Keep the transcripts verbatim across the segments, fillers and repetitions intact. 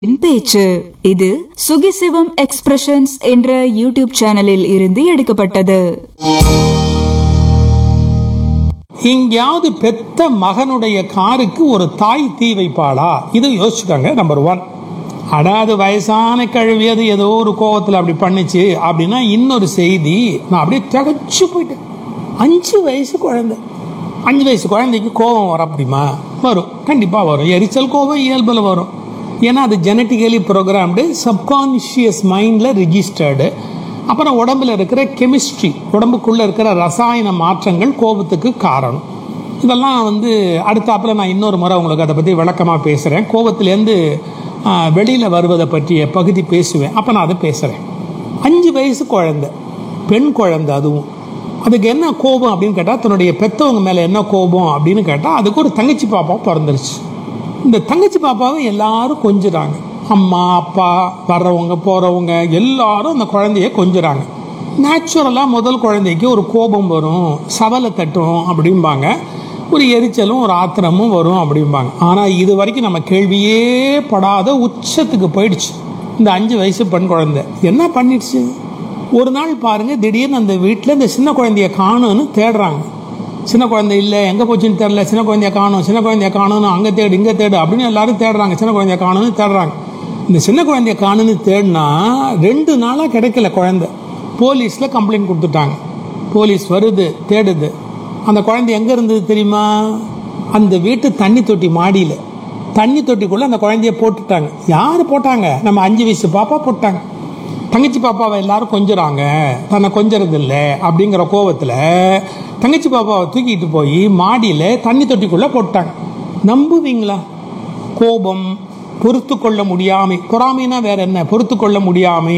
பேச்சு. இது சுகிசிவம் எக்ஸ்பிரஷன்ஸ் என்ற யூடியூப் சேனலில் இருந்து எடுக்கப்பட்டது. எங்கேயாவது பெத்த மகனுடைய காருக்கு ஒரு தாய் தீ வைப்பாளா? இதை யோசிச்சுக்காங்க. Number one. அடாது வயசான கழுவி அது ஏதோ ஒரு கோவத்தில் அப்படி பண்ணிச்சு அப்படின்னா இன்னொரு செய்தி. நான் அப்படியே திகச்சு போயிட்டேன். அஞ்சு வயசு குழந்தை அஞ்சு வயசு குழந்தைக்கு கோபம் வர அப்படிமா? வரும், கண்டிப்பாக வரும். எரிச்சல் கோபம் இயல்பில் வரும். ஏன்னா அது ஜெனட்டிக்கலி ப்ரோக்ராம்டு, சப்கான்ஷியஸ் மைண்டில் ரிஜிஸ்டர்டு. அப்புறம் உடம்புல இருக்கிற கெமிஸ்ட்ரி, உடம்புக்குள்ளே இருக்கிற ரசாயன மாற்றங்கள் கோபத்துக்கு காரணம். இதெல்லாம் வந்து அடுத்தாப்பில் நான் இன்னொரு முறை உங்களுக்கு அதை பற்றி விளக்கமாக பேசுகிறேன். கோபத்துலேருந்து வெளியில் வருவதை பற்றிய பகுதி பேசுவேன். அப்போ நான் அதை பேசுகிறேன். அஞ்சு வயசு குழந்தை, பெண் குழந்தை. அதுவும் அதுக்கு என்ன கோபம் அப்படின்னு கேட்டால், தன்னுடைய பெற்றவங்க மேலே என்ன கோபம் அப்படின்னு கேட்டால், அதுக்கு ஒரு தங்கச்சி பாப்பா பிறந்துருச்சு. இந்த தங்கச்சி பாப்பாவை எல்லாரும் கொஞ்சுறாங்க. அம்மா அப்பா வர்றவங்க போகிறவங்க எல்லாரும் அந்த குழந்தைய கொஞ்சுறாங்க. நேச்சுரலாக முதல் குழந்தைக்கு ஒரு கோபம் வரும், சவலை தட்டும் அப்படிம்பாங்க, ஒரு எரிச்சலும் ஒரு ஆத்திரமும் வரும் அப்படிம்பாங்க. ஆனால் இது வரைக்கும் நம்ம கேள்வியே படாத உச்சத்துக்கு போயிடுச்சு இந்த அஞ்சு வயசு பெண் குழந்தை. என்ன பண்ணிடுச்சு? ஒரு நாள் பாருங்க, திடீர்னு அந்த வீட்டில் இந்த சின்ன குழந்தைய காணும்னு தேடுறாங்க. சின்ன குழந்தை இல்லை, எங்கே போச்சுன்னு தெரில, சின்ன குழந்தைய காணும், சின்ன குழந்தைய காணும்னு அங்கே தேடு இங்கே தேடு அப்படின்னு எல்லாரும் தேடுறாங்க. சின்ன குழந்தைய காணும்னு தேடுறாங்க. இந்த சின்ன குழந்தைய காணுன்னு தேடினா ரெண்டு நாளாக கிடைக்கல குழந்தை. போலீஸில் கம்ப்ளைண்ட் கொடுத்துட்டாங்க. போலீஸ் வருது, தேடுது. அந்த குழந்தை எங்கே இருந்தது தெரியுமா? அந்த வீட்டு தண்ணி தொட்டி மாடியில். தண்ணி தொட்டிக்குள்ளே அந்த குழந்தைய போட்டுட்டாங்க. யார் போட்டாங்க? நம்ம அஞ்சு வயசு பாப்பா போட்டாங்க. தங்கச்சி பாப்பாவை எல்லாரும் கொஞ்சுறாங்க, தன்னை கொஞ்சறது இல்லை அப்படிங்கிற கோபத்தில் தங்கச்சி பாப்பாவை தூக்கிட்டு போய் மாடியில் தண்ணி தொட்டிக்குள்ளே போட்டாங்க. நம்புவீங்களா? கோபம், பொறுத்து கொள்ள முடியாமை. பொறாமைனா வேற என்ன? பொறுத்து கொள்ள முடியாமை.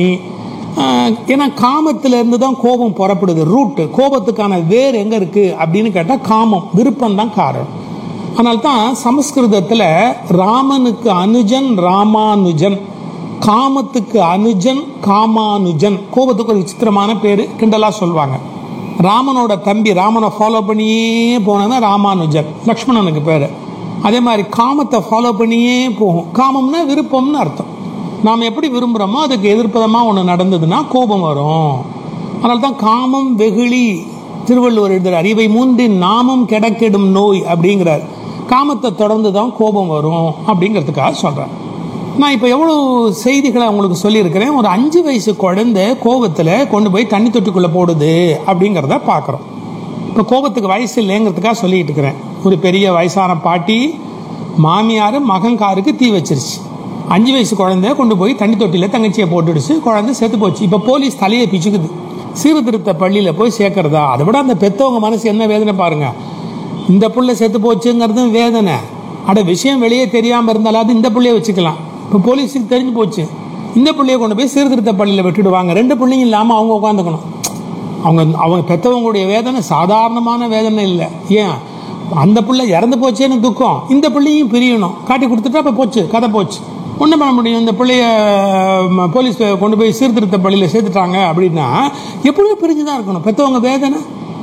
ஏன்னா காமத்திலேருந்து தான் கோபம் புறப்படுது. ரூட்டு, கோபத்துக்கான வேர் எங்கே இருக்குது அப்படின்னு கேட்டால் காமம், விருப்பம் தான் காரணம். அதனால்தான் சமஸ்கிருதத்தில் ராமனுக்கு அனுஜன் ராமானுஜன், காமத்துக்கு அனுஜன் காமானுஜன். கோபத்துக்கு ஒரு விசித்திரமான பேர், கிண்டலாக சொல்லுவாங்க. ராமனோட தம்பி, ராமனை ஃபாலோ பண்ணியே போனதுன்னா ராமானுஜன், லக்ஷ்மணனுக்கு பேர். அதே மாதிரி காமத்தை ஃபாலோ பண்ணியே போகும். காமம்னா விருப்பம்னு அர்த்தம். நாம் எப்படி விரும்புகிறோமோ அதுக்கு எதிர்ப்பதமாக ஒன்று நடந்ததுன்னா கோபம் வரும். அதனால தான் காமம் வெகுளி. திருவள்ளுவர் எழுதுகிற அறிவை மூன்றின் நாமம் கெடக்கெடும் நோய் அப்படிங்கிறார். காமத்தை தொடர்ந்து தான் கோபம் வரும் அப்படிங்கிறதுக்காக சொல்கிறேன். நான் இப்போ எவ்வளோ செய்திகளை உங்களுக்கு சொல்லியிருக்கிறேன். ஒரு அஞ்சு வயசு குழந்தை கோபத்தில் கொண்டு போய் தண்ணி தொட்டிக்குள்ளே போடுது அப்படிங்கிறத பார்க்குறோம். இப்போ கோபத்துக்கு வயசு இல்லைங்கிறதுக்காக சொல்லிட்டு இருக்கிறேன். ஒரு பெரிய வயசான பாட்டி மாமியார் மகன் காருக்கு தீ வச்சிருச்சு. அஞ்சு வயசு குழந்தை கொண்டு போய் தண்ணி தொட்டியில் தங்கச்சியை போட்டுடுச்சு. குழந்தை செத்து போச்சு. இப்போ போலீஸ் தலையை பிச்சுக்குது. சீர்திருத்த பள்ளியில் போய் சேர்க்கறதா? அதை விட அந்த பெற்றவங்க மனசு என்ன வேதனை பாருங்க. இந்த புள்ள செத்து போச்சுங்கிறதும் வேதனை. அட விஷயம் வெளியே தெரியாமல் இருந்தாலும் இந்த பிள்ளைய வச்சுக்கலாம். இப்போ போலீஸுக்கு தெரிஞ்சு போச்சு. இந்த பிள்ளைய கொண்டு போய் சீர்திருத்த பள்ளியில் விட்டுடுவாங்க. ரெண்டு பிள்ளைங்க இல்லாமல் அவங்க உட்காந்துக்கணும். அவங்க அவங்க பெற்றவங்களுடைய வேதனை சாதாரணமான வேதனை இல்லை. ஏன்? அந்த பிள்ளை இறந்து போச்சேன்னு துக்கம், இந்த பிள்ளையும் பிரியணும். காட்டி கொடுத்துட்டா இப்போ போச்சு, கதை போச்சு. ஒன்றும் பண்ண முடியும். இந்த பிள்ளைய போலீஸ் கொண்டு போய் சீர்திருத்த பள்ளியில் சேர்த்துட்டாங்க அப்படின்னா எப்படியும் பிரிஞ்சுதான் இருக்கணும். பெற்றவங்க வேதனை.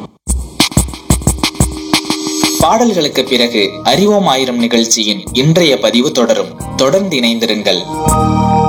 பாடல்களுக்கு பிறகு அறிவோம் ஆயிரம் நிகழ்ச்சியின் இன்றைய பதிவு தொடரும். தொடர்ந்து இணைந்திருங்கள்.